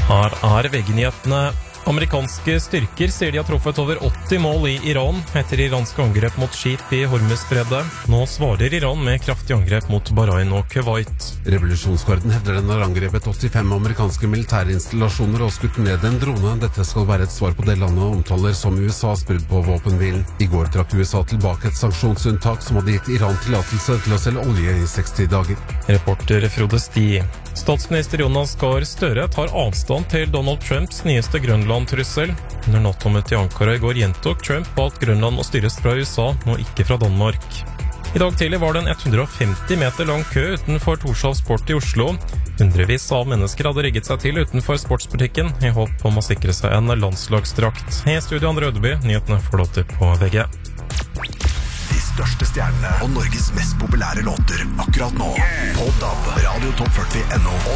Her VG-nyhetene. Amerikanske styrker sier de har truffet over 80 mål i Iran etter iranske angrep mot skip i Hormuzstredet. Nå svarer Iran med kraftig angrep mot Bahrain og Kuwait. Revolusjonsgarden hevder den har angrepet 85 amerikanske militærinstallasjoner og skutt ned en drone. Dette skal være et svar på det landet omtaler som USAs brudd på våpenhvilen. I går trakk USA tilbake et sanksjonsunntak som hadde gitt Iran tillatelse til å selge olje i 60 dager. Reporter Frode Sti. Statsminister Jonas Gahr Støre tar avstand til Donald Trumps nyeste Grønland-trussel. Under NATO-møtet i Ankara i går gjentok Trump på at Grønland må styres fra USA, og ikke fra Danmark. I dag tidlig var det en 150 meter lang kø utenfor Torshov Sport i Oslo. Hundrevis av mennesker hadde rigget seg til utenfor sportsbutikken, i håp om å sikre seg en landslagsdrakt. I studio Andre Rødeby, nyhetene forlåter på VG. De største stjernene og Norges mest populære låter akkurat nå på DAB, Radio Top 40 NO